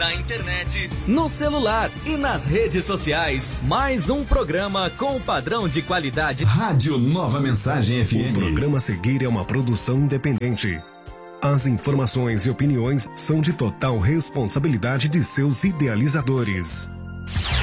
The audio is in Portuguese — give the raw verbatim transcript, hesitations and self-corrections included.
da internet, no celular e nas redes sociais. Mais um programa com padrão de qualidade. Rádio Nova Mensagem F M. O programa a seguir é uma produção independente. As informações e opiniões são de total responsabilidade de seus idealizadores.